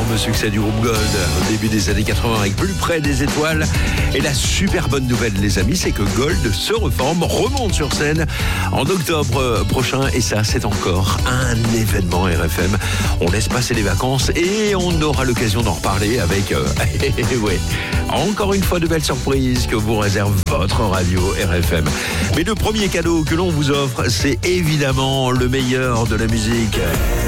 fameux succès du groupe Gold au début des années 80 avec Plus près des étoiles. Et la super bonne nouvelle, les amis, c'est que Gold se reforme, remonte sur scène en octobre prochain. Et ça, c'est encore un événement RFM. On laisse passer les vacances et on aura l'occasion d'en reparler avec, ouais, encore une fois de belles surprises que vous réserve votre radio RFM. Mais le premier cadeau que l'on vous offre, c'est évidemment le meilleur de la musique.